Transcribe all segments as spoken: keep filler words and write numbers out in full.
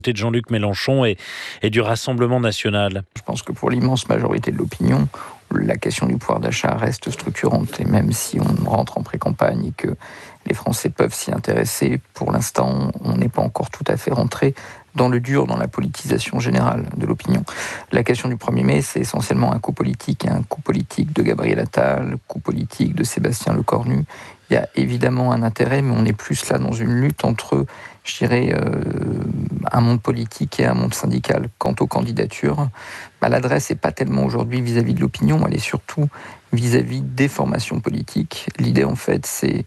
de Jean-Luc Mélenchon et, et du Rassemblement national. Je pense que pour l'immense majorité de l'opinion, la question du pouvoir d'achat reste structurante. Et même si on rentre en pré-campagne et que les Français peuvent s'y intéresser, pour l'instant, on n'est pas encore tout à fait rentré dans le dur, dans la politisation générale de l'opinion. La question du premier mai, c'est essentiellement un coup politique, un coup politique de Gabriel Attal, un coup politique de Sébastien Lecornu. Il y a évidemment un intérêt, mais on est plus là dans une lutte entre, je dirais, euh, un monde politique et un monde syndical. Quant aux candidatures, bah, l'adresse n'est pas tellement aujourd'hui vis-à-vis de l'opinion, elle est surtout vis-à-vis des formations politiques. L'idée, en fait, c'est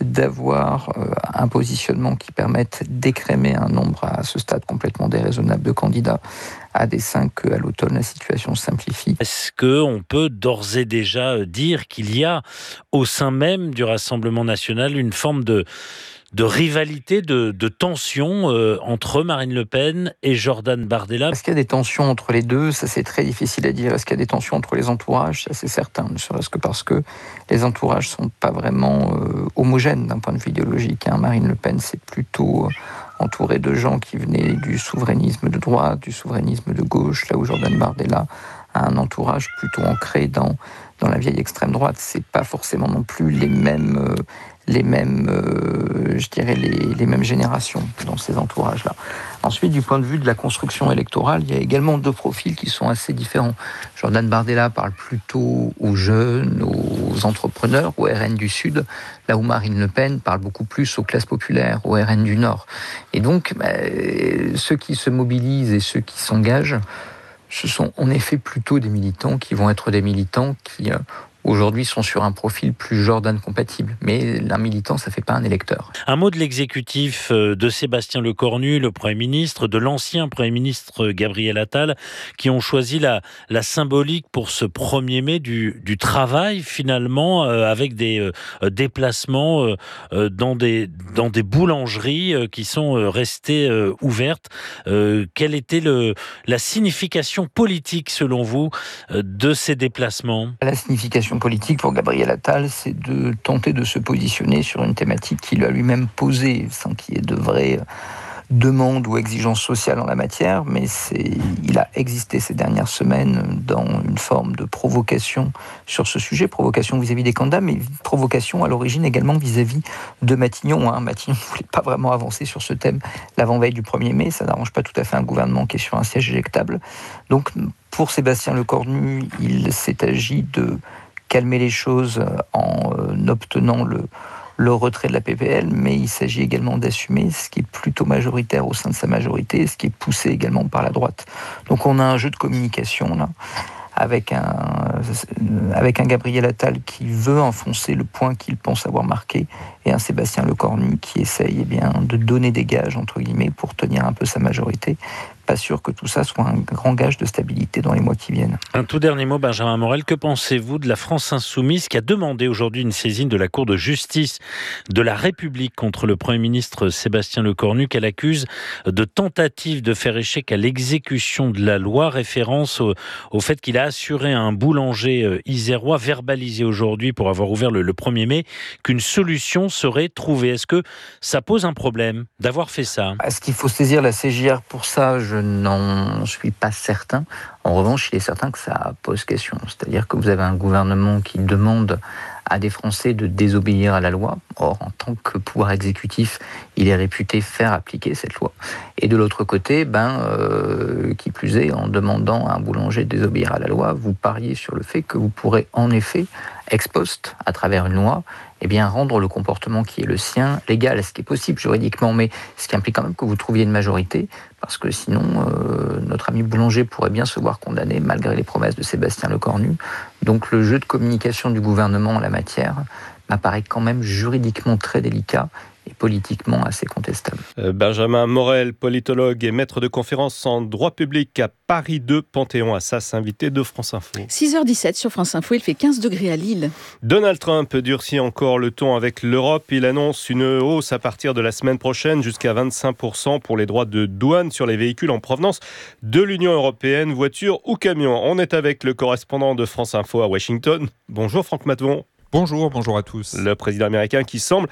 d'avoir euh, un positionnement qui permette d'écrémer un nombre à ce stade complètement déraisonnable de candidats à dessein qu'à l'automne la situation se simplifie. Est-ce qu'on peut d'ores et déjà dire qu'il y a au sein même du Rassemblement national une forme de, de rivalité, de, de tension euh, entre Marine Le Pen et Jordan Bardella? Est-ce qu'il y a des tensions entre les deux? Ça, c'est très difficile à dire. Est-ce qu'il y a des tensions entre les entourages? Ça, c'est certain, ne serait-ce que parce que les entourages ne sont pas vraiment euh, homogènes d'un point de vue idéologique. Hein. Marine Le Pen, c'est plutôt euh, entouré de gens qui venaient du souverainisme de droite, du souverainisme de gauche, là où Jordan Bardella a un entourage plutôt ancré dans, dans la vieille extrême droite. C'est pas forcément non plus les mêmes... Euh, les mêmes, euh, je dirais, les, les mêmes générations dans ces entourages-là. Ensuite, du point de vue de la construction électorale, il y a également deux profils qui sont assez différents. Jordan Bardella parle plutôt aux jeunes, aux entrepreneurs, au R N du Sud, là où Marine Le Pen parle beaucoup plus aux classes populaires, au R N du Nord. Et donc, bah, ceux qui se mobilisent et ceux qui s'engagent, ce sont en effet plutôt des militants qui vont être des militants qui... Euh, aujourd'hui sont sur un profil plus Jordan compatible. Mais un militant, ça ne fait pas un électeur. Un mot de l'exécutif de Sébastien Lecornu, le Premier ministre, de l'ancien Premier ministre Gabriel Attal, qui ont choisi la, la symbolique pour ce premier mai du, du travail, finalement, euh, avec des euh, déplacements euh, dans, des, dans des boulangeries euh, qui sont euh, restées euh, ouvertes. Euh, quelle était le, la signification politique, selon vous, euh, de ces déplacements? La signification politique pour Gabriel Attal, c'est de tenter de se positionner sur une thématique qu'il a lui-même posée, sans qu'il y ait de vraies demandes ou exigences sociales en la matière, mais c'est, il a existé ces dernières semaines dans une forme de provocation sur ce sujet, provocation vis-à-vis des candidats, mais provocation à l'origine également vis-à-vis de Matignon. Hein. Matignon ne voulait pas vraiment avancer sur ce thème l'avant-veille du premier mai, ça n'arrange pas tout à fait un gouvernement qui est sur un siège éjectable. Donc pour Sébastien Lecornu, il s'est agi de calmer les choses en obtenant le, le retrait de la P P L, mais il s'agit également d'assumer ce qui est plutôt majoritaire au sein de sa majorité, ce qui est poussé également par la droite. Donc on a un jeu de communication là, avec un, avec un Gabriel Attal qui veut enfoncer le point qu'il pense avoir marqué, et un Sébastien Lecornu qui essaye eh bien, de donner des gages, entre guillemets, pour tenir un peu sa majorité. Pas sûr que tout ça soit un grand gage de stabilité dans les mois qui viennent. Un tout dernier mot, Benjamin Morel, que pensez-vous de la France Insoumise qui a demandé aujourd'hui une saisine de la Cour de justice de la République contre le Premier ministre Sébastien Lecornu, qu'elle accuse de tentative de faire échec à l'exécution de la loi, référence au, au fait qu'il a assuré à un boulanger isérois, verbalisé aujourd'hui pour avoir ouvert le, le premier mai, qu'une solution serait trouvée. Est-ce que ça pose un problème d'avoir fait ça? Est-ce qu'il faut saisir la C J R pour ça? Je n'en suis pas certain. En revanche, il est certain que ça pose question. C'est-à-dire que vous avez un gouvernement qui demande à des Français de désobéir à la loi. Or, en tant que pouvoir exécutif, il est réputé faire appliquer cette loi. Et de l'autre côté, ben, euh, qui plus est, en demandant à un boulanger de désobéir à la loi, vous pariez sur le fait que vous pourrez en effet, ex post, à travers une loi, eh bien, rendre le comportement qui est le sien légal, ce qui est possible juridiquement, mais ce qui implique quand même que vous trouviez une majorité, parce que sinon, euh, notre ami boulanger pourrait bien se voir condamné, malgré les promesses de Sébastien Lecornu. Donc le jeu de communication du gouvernement en la matière m'apparaît quand même juridiquement très délicat et politiquement assez contestable. Benjamin Morel, politologue et maître de conférences en droit public à Paris deux, Panthéon-Assas, invité de France Info. six heures dix-sept sur France Info, il fait quinze degrés à Lille. Donald Trump durcit encore le ton avec l'Europe. Il annonce une hausse à partir de la semaine prochaine jusqu'à vingt-cinq pour cent pour les droits de douane sur les véhicules en provenance de l'Union européenne, voitures ou camions. On est avec le correspondant de France Info à Washington. Bonjour Franck Matvon. Bonjour, bonjour à tous. Le président américain qui semble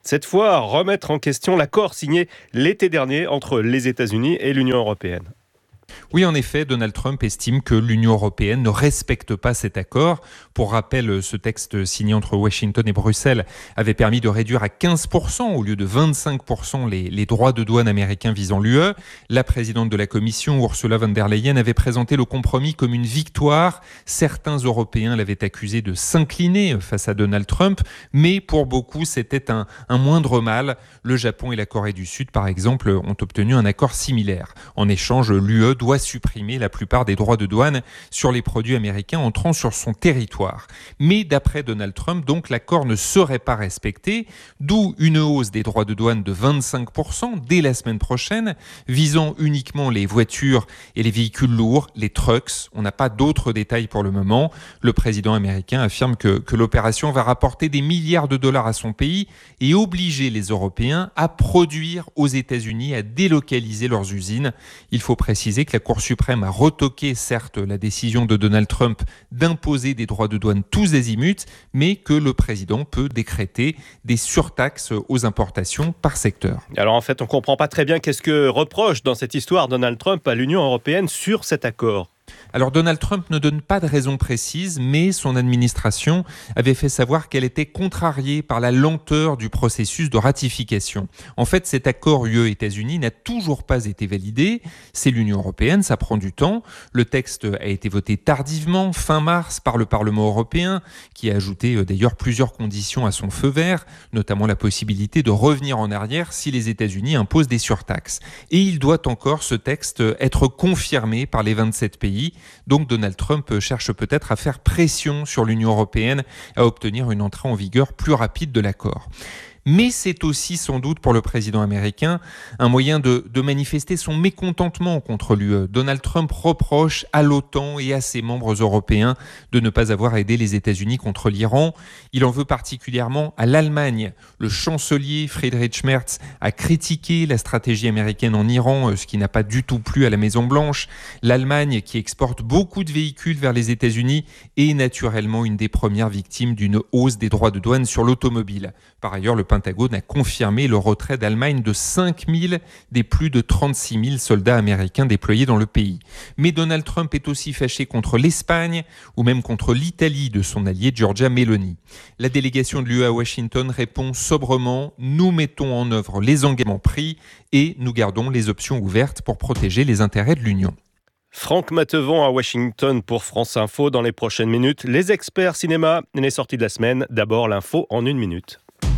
Cette fois, remettre en question l'accord signé l'été dernier entre les États-Unis et l'Union européenne. Oui, en effet, Donald Trump estime que l'Union européenne ne respecte pas cet accord. Pour rappel, ce texte signé entre Washington et Bruxelles avait permis de réduire à quinze pour cent au lieu de vingt-cinq pour cent les, les droits de douane américains visant l'U E. La présidente de la Commission, Ursula von der Leyen, avait présenté le compromis comme une victoire. Certains Européens l'avaient accusé de s'incliner face à Donald Trump, mais pour beaucoup, c'était un, un moindre mal. Le Japon et la Corée du Sud, par exemple, ont obtenu un accord similaire. En échange, l'U E doit supprimer la plupart des droits de douane sur les produits américains entrant sur son territoire. Mais d'après Donald Trump, donc, l'accord ne serait pas respecté, d'où une hausse des droits de douane de vingt-cinq pour cent dès la semaine prochaine, visant uniquement les voitures et les véhicules lourds, les trucks. On n'a pas d'autres détails pour le moment. Le président américain affirme que, que l'opération va rapporter des milliards de dollars à son pays et obliger les Européens à produire aux États-Unis, à délocaliser leurs usines. Il faut préciser que la Cour suprême a retoqué, certes, la décision de Donald Trump d'imposer des droits de douane tous azimuts, mais que le président peut décréter des surtaxes aux importations par secteur. Alors en fait, on ne comprend pas très bien qu'est-ce que reproche dans cette histoire Donald Trump à l'Union européenne sur cet accord. Alors Donald Trump ne donne pas de raison précise, mais son administration avait fait savoir qu'elle était contrariée par la lenteur du processus de ratification. En fait, cet accord U E-États-Unis n'a toujours pas été validé. C'est l'Union européenne, ça prend du temps. Le texte a été voté tardivement, fin mars, par le Parlement européen, qui a ajouté d'ailleurs plusieurs conditions à son feu vert, notamment la possibilité de revenir en arrière si les États-Unis imposent des surtaxes. Et il doit encore, ce texte, être confirmé par les vingt-sept pays. Donc Donald Trump cherche peut-être à faire pression sur l'Union européenne à obtenir une entrée en vigueur plus rapide de l'accord. Mais c'est aussi sans doute pour le président américain un moyen de, de manifester son mécontentement contre l'U E. Donald Trump reproche à l'OTAN et à ses membres européens de ne pas avoir aidé les États-Unis contre l'Iran. Il en veut particulièrement à l'Allemagne. Le chancelier Friedrich Merz a critiqué la stratégie américaine en Iran, ce qui n'a pas du tout plu à la Maison-Blanche. L'Allemagne, qui exporte beaucoup de véhicules vers les États-Unis, est naturellement une des premières victimes d'une hausse des droits de douane sur l'automobile. Par ailleurs, le Pentagone a confirmé le retrait d'Allemagne de cinq mille des plus de trente-six mille soldats américains déployés dans le pays. Mais Donald Trump est aussi fâché contre l'Espagne ou même contre l'Italie de son allié Giorgia Meloni. La délégation de l'U E à Washington répond sobrement « Nous mettons en œuvre les engagements pris et nous gardons les options ouvertes pour protéger les intérêts de l'Union ». Franck Matevon à Washington pour France Info. Dans les prochaines minutes, les experts cinéma et les sorties de la semaine. D'abord, l'info en une minute.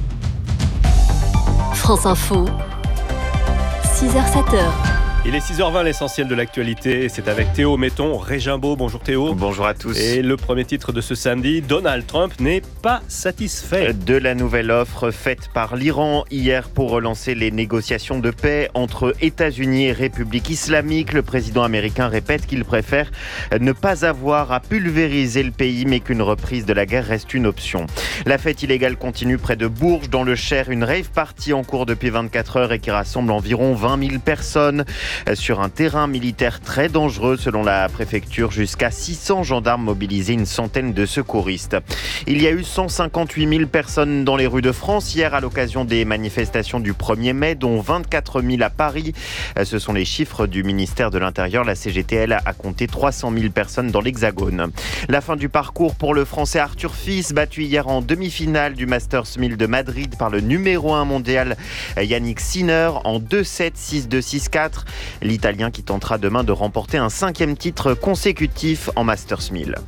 France Info, six heures sept heures. Il est six heures vingt, l'essentiel de l'actualité, et c'est avec Théo Metton, Régimbaud. Bonjour Théo. Bonjour à tous. Et le premier titre de ce samedi, Donald Trump n'est pas satisfait de la nouvelle offre faite par l'Iran hier pour relancer les négociations de paix entre États-Unis et République islamique. Le président américain répète qu'il préfère ne pas avoir à pulvériser le pays, mais qu'une reprise de la guerre reste une option. La fête illégale continue près de Bourges, dans le Cher, une rave party en cours depuis vingt-quatre heures et qui rassemble environ vingt mille personnes. Sur un terrain militaire très dangereux selon la préfecture, jusqu'à six cents gendarmes mobilisés, une centaine de secouristes. Il y a eu cent cinquante-huit mille personnes dans les rues de France hier à l'occasion des manifestations du premier mai, dont vingt-quatre mille à Paris. Ce sont les chiffres du ministère de l'Intérieur. La C G T L a compté trois cent mille personnes dans l'Hexagone. La fin du parcours pour le Français Arthur Fils, battu hier en demi-finale du Masters mille de Madrid par le numéro un mondial Yannick Sinner en deux sept, six deux, six quatre. L'Italien qui tentera demain de remporter un cinquième titre consécutif en Masters mille.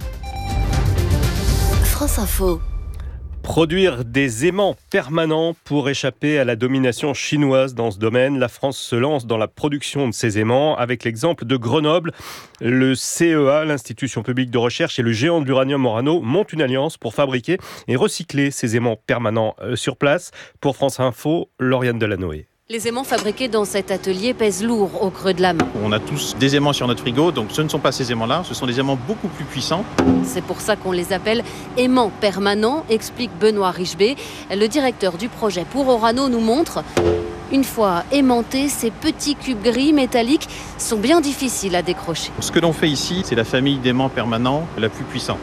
France Info. Produire des aimants permanents pour échapper à la domination chinoise dans ce domaine. La France se lance dans la production de ces aimants avec l'exemple de Grenoble. Le C E A, l'Institution publique de recherche, et le géant de l'uranium Orano montent une alliance pour fabriquer et recycler ces aimants permanents sur place. Pour France Info, Lauriane Delanoë. Les aimants fabriqués dans cet atelier pèsent lourd au creux de la main. On a tous des aimants sur notre frigo, donc ce ne sont pas ces aimants-là, ce sont des aimants beaucoup plus puissants. C'est pour ça qu'on les appelle aimants permanents, explique Benoît Richebé. Le directeur du projet pour Orano nous montre. Une fois aimantés, ces petits cubes gris métalliques sont bien difficiles à décrocher. Ce que l'on fait ici, c'est la famille d'aimants permanents la plus puissante.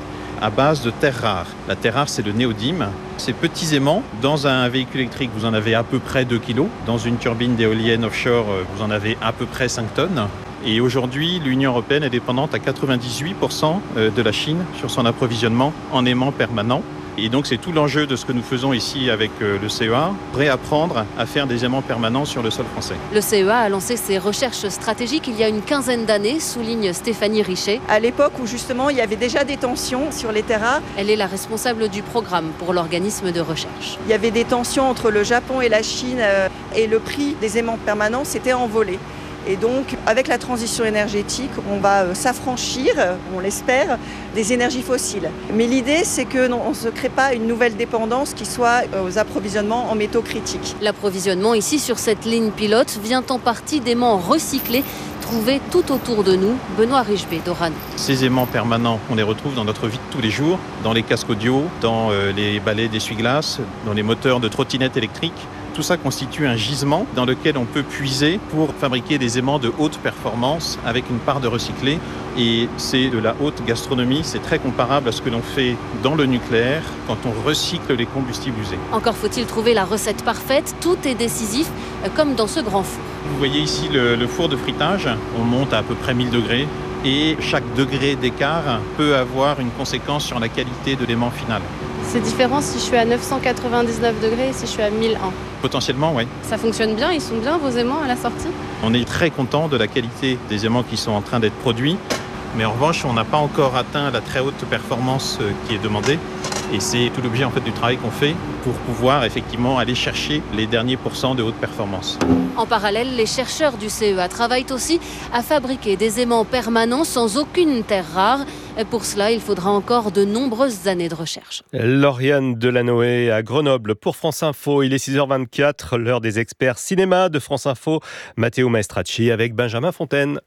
à base de terres rares. La terre rare, c'est le néodyme. Ces petits aimants, dans un véhicule électrique, vous en avez à peu près deux kilos. Dans une turbine d'éolienne offshore, vous en avez à peu près cinq tonnes. Et aujourd'hui, l'Union européenne est dépendante à quatre-vingt-dix-huit pour cent de la Chine sur son approvisionnement en aimants permanents. Et donc c'est tout l'enjeu de ce que nous faisons ici avec le C E A, réapprendre à faire des aimants permanents sur le sol français. Le C E A a lancé ses recherches stratégiques il y a une quinzaine d'années, souligne Stéphanie Richet. À l'époque où justement il y avait déjà des tensions sur les terres rares. Elle est la responsable du programme pour l'organisme de recherche. Il y avait des tensions entre le Japon et la Chine et le prix des aimants permanents s'était envolé. Et donc, avec la transition énergétique, on va s'affranchir, on l'espère, des énergies fossiles. Mais l'idée, c'est qu'on ne se crée pas une nouvelle dépendance qui soit aux approvisionnements en métaux critiques. L'approvisionnement ici, sur cette ligne pilote, vient en partie d'aimants recyclés trouvés tout autour de nous. Benoît Richbé d'Orano. Ces aimants permanents, on les retrouve dans notre vie de tous les jours, dans les casques audio, dans les balais d'essuie-glace, dans les moteurs de trottinettes électriques. Tout ça constitue un gisement dans lequel on peut puiser pour fabriquer des aimants de haute performance avec une part de recyclé. Et c'est de la haute gastronomie, c'est très comparable à ce que l'on fait dans le nucléaire quand on recycle les combustibles usés. Encore faut-il trouver la recette parfaite, tout est décisif, comme dans ce grand four. Vous voyez ici le, le four de fritage, on monte à à peu près mille degrés. Et chaque degré d'écart peut avoir une conséquence sur la qualité de l'aimant final. C'est différent si je suis à neuf cent quatre-vingt-dix-neuf degrés et si je suis à mille un. Potentiellement, oui. Ça fonctionne bien, ils sont bien vos aimants à la sortie ? On est très content de la qualité des aimants qui sont en train d'être produits. Mais en revanche, on n'a pas encore atteint la très haute performance qui est demandée. Et c'est tout l'objet en fait, du travail qu'on fait pour pouvoir effectivement aller chercher les derniers pourcents de haute performance. En parallèle, les chercheurs du C E A travaillent aussi à fabriquer des aimants permanents sans aucune terre rare. Pour cela, il faudra encore de nombreuses années de recherche. Lauriane Delanoë à Grenoble pour France Info. Il est six heures vingt-quatre, l'heure des experts cinéma de France Info. Matteo Maestracci avec Benjamin Fontaine.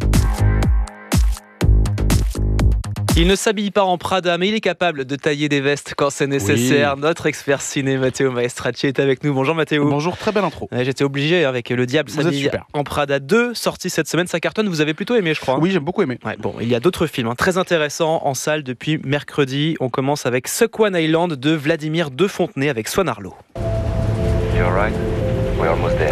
Il ne s'habille pas en Prada, mais il est capable de tailler des vestes quand c'est nécessaire. Oui. Notre expert ciné, Matteo Maestracci, est avec nous. Bonjour Matteo. Bonjour, très belle intro. Ouais, j'étais obligé avec Le Diable s'habille en Prada deux, sorti cette semaine. Ça cartonne, vous avez plutôt aimé, je crois. Oui, j'ai beaucoup aimé. Ouais, bon, il y a d'autres films hein, très intéressants en salle depuis mercredi. On commence avec Suck-One Island de Vladimir De Fontenay avec Swan Arlo. You're right. We're almost there.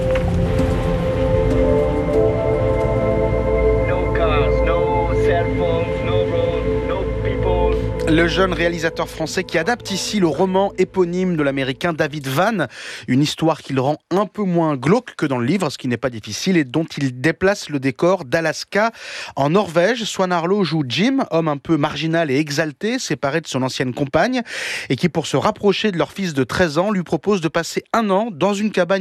No cars, no cell phones, no road, no people. Le jeune réalisateur français qui adapte ici le roman éponyme de l'américain David Vann, une histoire qu'il rend un peu moins glauque que dans le livre, ce qui n'est pas difficile, et dont il déplace le décor d'Alaska en Norvège. Swan Arlo joue Jim, homme un peu marginal et exalté, séparé de son ancienne compagne, et qui, pour se rapprocher de leur fils de treize ans, lui propose de passer un an dans une cabane